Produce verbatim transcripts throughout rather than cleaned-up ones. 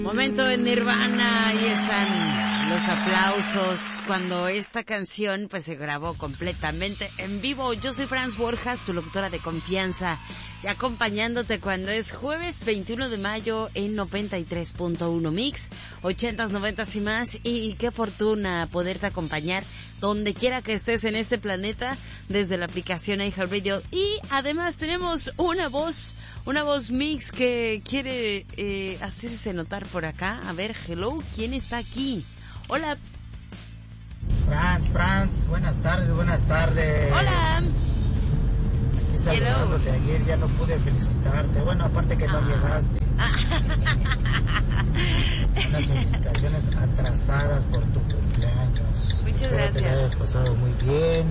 Momento en Nirvana, ahí están los aplausos cuando esta canción pues se grabó completamente en vivo. Yo soy Franz Borjas, tu locutora de confianza, y acompañándote cuando es jueves veintiuno de mayo en noventa y tres punto uno Mix, ochentas, noventas y más, y qué fortuna poderte acompañar donde quiera que estés en este planeta desde la aplicación iHeartRadio. Y además tenemos una voz, una voz mix que quiere eh, hacerse notar por acá. A ver, hello, ¿quién está aquí? Hola. Franz, Franz, buenas tardes, buenas tardes. Hola. Aquí saludándote. Ayer ya no pude felicitarte. Bueno, aparte que no ah. llegaste. Unas felicitaciones atrasadas por tu cumpleaños. Muchas Espero gracias. que la hayas pasado muy bien.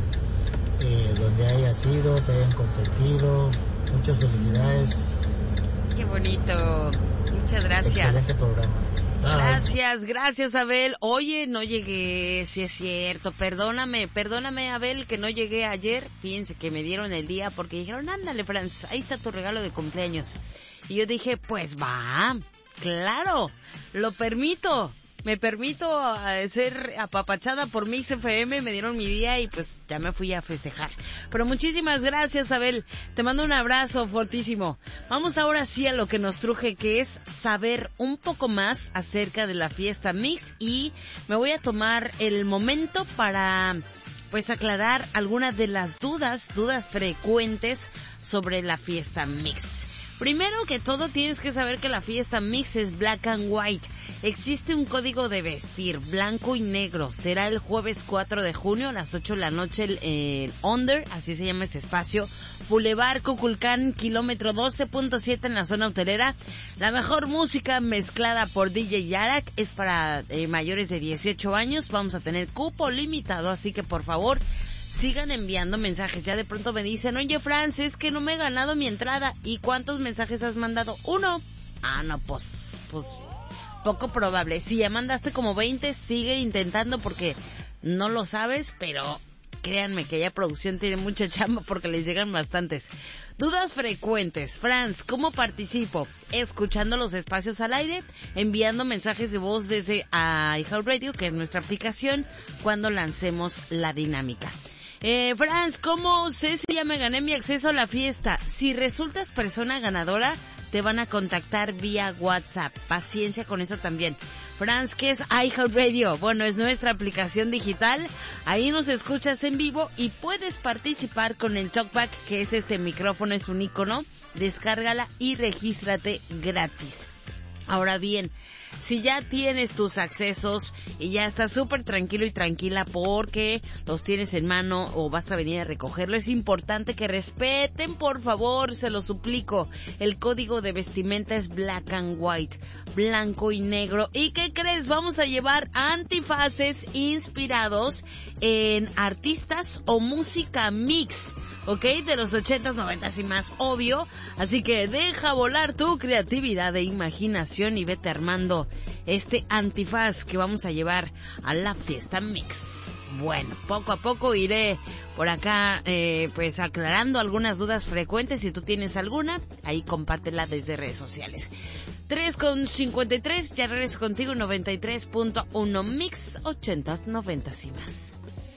Eh, donde hayas ido, te hayan consentido. Muchas felicidades. Qué bonito. Muchas gracias. Excelente programa. Bye. Gracias, gracias Abel. Oye, no llegué, sí es cierto. Perdóname, perdóname Abel que no llegué ayer. Fíjense que me dieron el día porque dijeron, ándale Franz, ahí está tu regalo de cumpleaños. Y yo dije, pues va, claro, lo permito. Me permito uh, ser apapachada por Mix F M, me dieron mi día y pues ya me fui a festejar. Pero muchísimas gracias, Abel. Te mando un abrazo fortísimo. Vamos ahora sí a lo que nos truje, que es saber un poco más acerca de la fiesta Mix, y me voy a tomar el momento para pues aclarar algunas de las dudas, dudas frecuentes sobre la fiesta Mix. Primero que todo tienes que saber que la fiesta Mix es black and white. Existe un código de vestir, blanco y negro. Será el jueves cuatro de junio a las ocho de la noche, el, el Under, así se llama ese espacio. Boulevard Cuculcán, kilómetro doce punto siete en la zona hotelera. La mejor música mezclada por D J Yarak es para eh, mayores de dieciocho años. Vamos a tener cupo limitado, así que por favor sigan enviando mensajes. Ya de pronto me dicen, oye Franz, es que no me he ganado mi entrada. ¿Y cuántos mensajes has mandado? Uno. Ah, no, pues, pues, poco probable. Si ya mandaste como veinte, sigue intentando porque no lo sabes, pero créanme que ya producción tiene mucha chamba porque les llegan bastantes. Dudas frecuentes. Franz, ¿cómo participo? Escuchando los espacios al aire, enviando mensajes de voz desde iHeartRadio, que es nuestra aplicación, cuando lancemos la dinámica. Eh, Franz, ¿cómo sé si ya me gané mi acceso a la fiesta? Si resultas persona ganadora, te van a contactar vía WhatsApp. Paciencia con eso también. Franz, ¿qué es iHeartRadio? Bueno, es nuestra aplicación digital. Ahí nos escuchas en vivo y puedes participar con el TalkBack, que es este micrófono, es un icono. Descárgala y regístrate gratis. Ahora bien, si ya tienes tus accesos y ya estás súper tranquilo y tranquila porque los tienes en mano o vas a venir a recogerlo, es importante que respeten, por favor, se lo suplico. El código de vestimenta es black and white, blanco y negro. ¿Y qué crees? Vamos a llevar antifaces inspirados en artistas o música mix, ¿ok? De los ochentas, noventas y más, obvio. Así que deja volar tu creatividad e imaginación y vete armando este antifaz que vamos a llevar a la fiesta Mix. Bueno, poco a poco iré por acá eh, pues aclarando algunas dudas frecuentes. Si tú tienes alguna, ahí compártela desde redes sociales. tres con cincuenta y tres, ya regreso contigo, noventa y tres punto uno Mix, ochentas, noventas y más.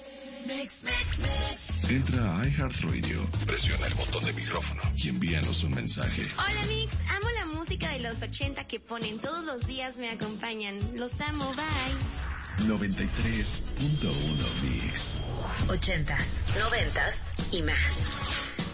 Mix, mix, mix. Entra a iHeartRadio, presiona el botón de micrófono y envíanos un mensaje. Hola Mix, amo la música de los ochenta que ponen todos los días, me acompañan. Los amo, bye. noventa y tres punto uno Mix. Ochentas, noventas y más.